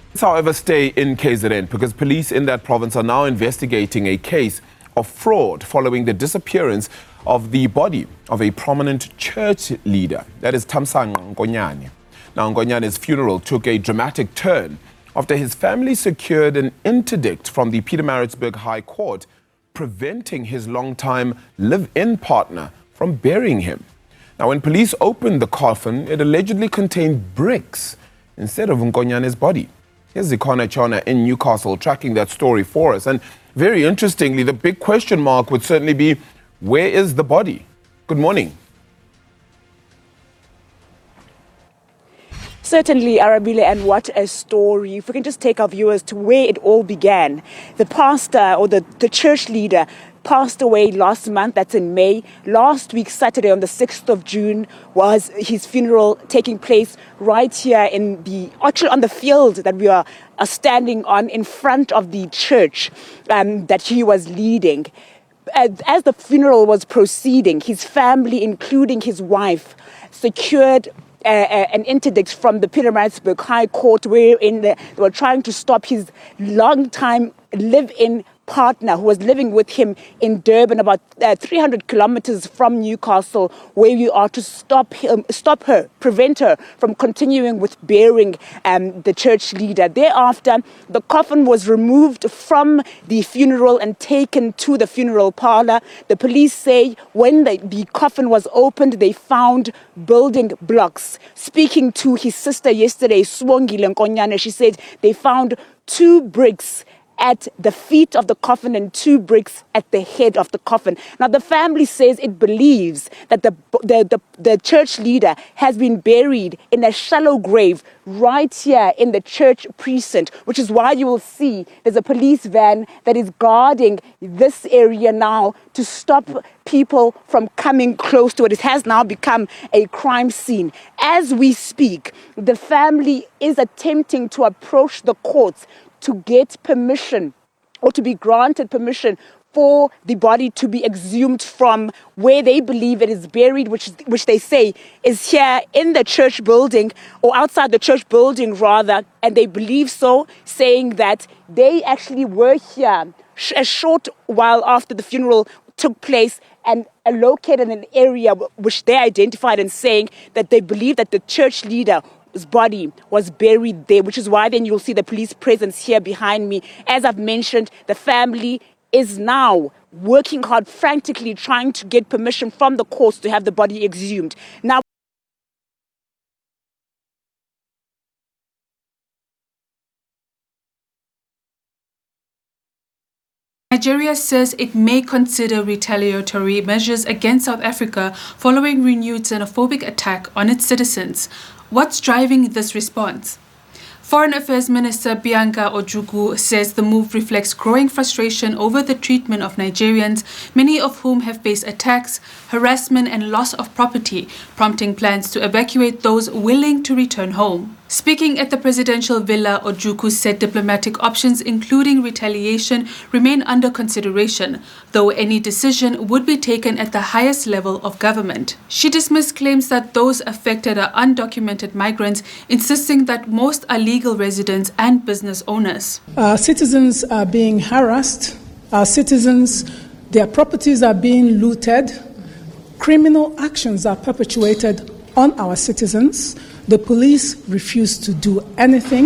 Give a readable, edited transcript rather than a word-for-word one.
Let's, however, stay in KZN because police in that province are now investigating a case of fraud following the disappearance of the body of a prominent church leader, that is Thamsanqa Nkonyane. Now, Nkonyane's funeral took a dramatic turn after his family secured an interdict from the Pietermaritzburg High Court preventing his longtime live-in partner from burying him. Now, when police opened the coffin, it allegedly contained bricks instead of Nkonyane's body. Here's Zikhona Chona in Newcastle tracking that story for us. And very interestingly, the big question mark would certainly be, where is the body? Good morning. Certainly, Arabile, and what a story. If we can just take our viewers to where it all began. The pastor or the church leader passed away last month, that's in May. Last week, Saturday, on the 6th of June, was his funeral taking place right here actually on the field that we are standing on in front of the church that he was leading. As the funeral was proceeding, his family, including his wife, secured an interdict from the Pietermaritzburg High Court wherein they were trying to stop his long-time live-in partner who was living with him in Durban, about 300 kilometers from Newcastle, where we are to stop her, prevent her from continuing with burying the church leader. Thereafter, the coffin was removed from the funeral and taken to the funeral parlor. The police say when the coffin was opened, they found building blocks. Speaking to his sister yesterday, Swongile Nkonyane, she said they found 2 bricks at the feet of the coffin and 2 bricks at the head of the coffin. Now, the family says it believes that the church leader has been buried in a shallow grave right here in the church precinct, which is why you will see there's a police van that is guarding this area now to stop people from coming close to it. It has now become a crime scene. As we speak, the family is attempting to approach the courts to get permission or to be granted permission for the body to be exhumed from where they believe it is buried, which they say is here in the church building, or outside the church building rather, and they believe so, saying that they actually were here a short while after the funeral took place and located an area which they identified and saying that they believe that the church leader body was buried there, which is why then you'll see the police presence here behind me. As I've mentioned, the family is now working hard, frantically trying to get permission from the courts to have the body exhumed. Now, Nigeria says it may consider retaliatory measures against South Africa following renewed xenophobic attack on its citizens. What's driving this response? Foreign Affairs Minister Bianca Ojukwu says the move reflects growing frustration over the treatment of Nigerians, many of whom have faced attacks, harassment and loss of property, prompting plans to evacuate those willing to return home. Speaking at the presidential villa, Ojukwu said diplomatic options, including retaliation, remain under consideration, though any decision would be taken at the highest level of government. She dismissed claims that those affected are undocumented migrants, insisting that most are legal residents and business owners. Our citizens are being harassed. Our citizens, their properties are being looted. Criminal actions are perpetuated on our citizens. The police refuse to do anything.